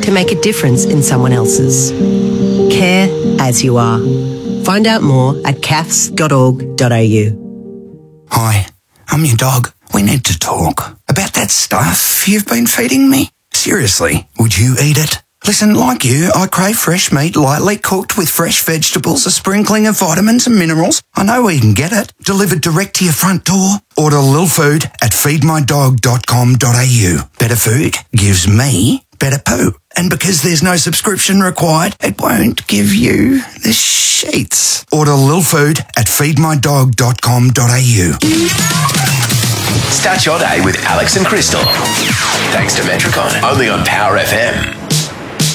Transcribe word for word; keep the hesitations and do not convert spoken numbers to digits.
to make a difference in someone else's. Care as you are. Find out more at c a f s dot org dot a u. Hi, I'm your dog. We need to talk about that stuff you've been feeding me. Seriously, would you eat it? Listen, like you, I crave fresh meat lightly cooked with fresh vegetables, a sprinkling of vitamins and minerals. I know where you can get it. Delivered direct to your front door. Order Lil Food at feed my dog dot com dot a u. Better food gives me better poo. And because there's no subscription required, it won't give you the sheets. Order Lil Food at feed my dog dot com dot a u. Start your day with Alex and Crystal. Thanks to Metricon, only on Power F M.